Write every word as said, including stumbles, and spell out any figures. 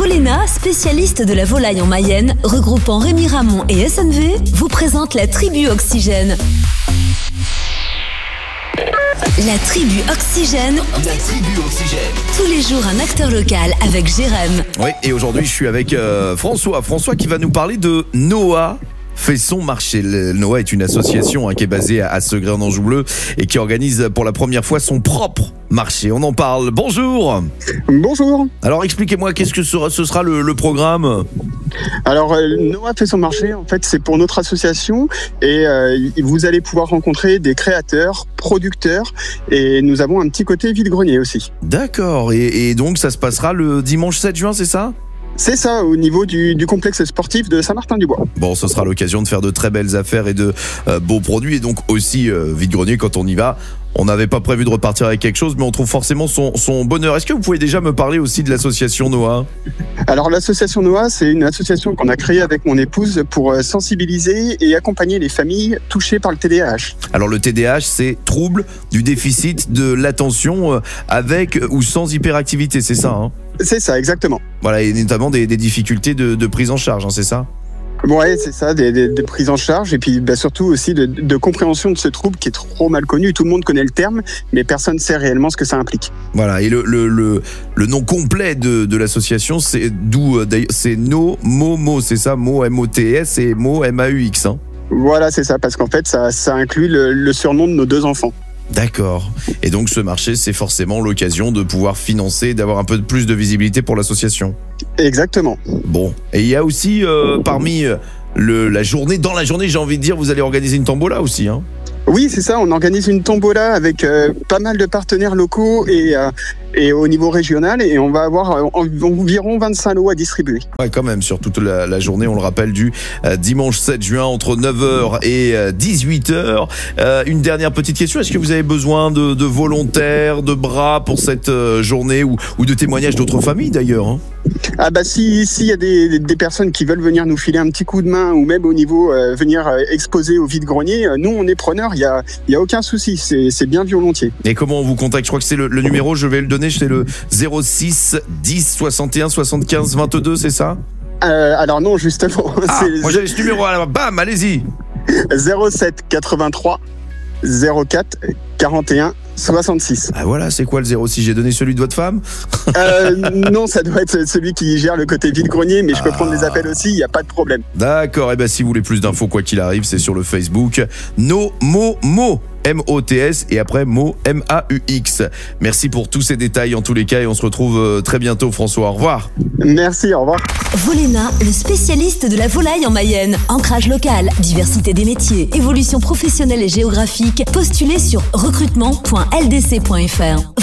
Volena, spécialiste de la volaille en Mayenne, regroupant Rémy Ramon et S N V, vous présente la tribu Oxygène. La tribu Oxygène. La tribu Oxygène. Tous les jours un acteur local avec Jérém. Oui, et aujourd'hui je suis avec euh, François. François qui va nous parler de Noah fait son marché. Le Noah est une association hein, qui est basée à, à Segré en Anjou Bleu et qui organise pour la première fois son propre marché. On en parle. Bonjour. Bonjour. Alors expliquez-moi, qu'est-ce que sera, ce sera le, le programme ? Alors euh, Noah fait son marché, en fait c'est pour notre association et euh, vous allez pouvoir rencontrer des créateurs, producteurs et nous avons un petit côté vide-grenier aussi. D'accord, et, et donc ça se passera le dimanche sept juin, c'est ça ? C'est ça, au niveau du, du complexe sportif de Saint-Martin-du-Bois. Bon, ce sera l'occasion de faire de très belles affaires et de euh, beaux produits et donc aussi euh, vide-grenier quand on y va. On n'avait pas prévu de repartir avec quelque chose, mais on trouve forcément son, son bonheur. Est-ce que vous pouvez déjà me parler aussi de l'association Noah ? Alors l'association Noah, c'est une association qu'on a créée avec mon épouse pour sensibiliser et accompagner les familles touchées par le T D A H. Alors le T D A H, c'est trouble du déficit de l'attention avec ou sans hyperactivité, c'est ça hein ? C'est ça, exactement. Voilà, et notamment des, des difficultés de, de prise en charge, hein, c'est ça ? Ouais, c'est ça, des, des, des prises en charge et puis bah, surtout aussi de, de compréhension de ce trouble qui est trop mal connu. Tout le monde connaît le terme, mais personne ne sait réellement ce que ça implique. Voilà, et le, le, le, le nom complet de, de l'association, c'est d'où c'est No Mo Mo, c'est ça, Mo M O T S et Mo M A U X. Hein. Voilà, c'est ça, parce qu'en fait, ça, ça inclut le, le surnom de nos deux enfants. D'accord. Et donc ce marché, c'est forcément l'occasion de pouvoir financer, d'avoir un peu plus de visibilité pour l'association. Exactement. Bon. Et il y a aussi euh, parmi le, la journée, dans la journée, j'ai envie de dire, vous allez organiser une tombola aussi, hein ? Oui, c'est ça. On organise une tombola avec euh, pas mal de partenaires locaux et, euh, et au niveau régional. Et on va avoir euh, environ vingt-cinq lots à distribuer. Ouais, quand même, sur toute la, la journée, on le rappelle, du euh, dimanche sept juin entre neuf heures et euh, dix-huit heures. Euh, une dernière petite question. Est-ce que vous avez besoin de, de volontaires, de bras pour cette euh, journée ou, ou de témoignages d'autres familles d'ailleurs hein ? Ah bah si s'il y a des, des personnes qui veulent venir nous filer un petit coup de main ou même au niveau euh, venir euh, exposer au vide-grenier, euh, nous on est preneurs, il y a il y a aucun souci, c'est c'est bien volontiers. Et comment on vous contacte ? Je crois que c'est le, le numéro, je vais le donner, c'est le zéro six dix soixante et un soixante-quinze vingt-deux, c'est ça ? Euh, alors non justement. Ah, c'est moi j'avais ce numéro, alors bam, allez-y. zéro sept quatre-vingt-trois zéro quatre quarante et un soixante-six. Ah voilà, c'est quoi le zéro six ? J'ai donné celui de votre femme ? euh, Non, ça doit être celui qui gère le côté vide-grenier, mais je peux ah. prendre les appels aussi, il n'y a pas de problème. D'accord, et bien si vous voulez plus d'infos, quoi qu'il arrive, c'est sur le Facebook No Mo Mo. M O T S et après Mo M A U X. Merci pour tous ces détails en tous les cas et on se retrouve très bientôt François. Au revoir. Merci, au revoir. Volena, le spécialiste de la volaille en Mayenne. Ancrage local, diversité des métiers, évolution professionnelle et géographique. Postulez sur recrutement point l d c point f r.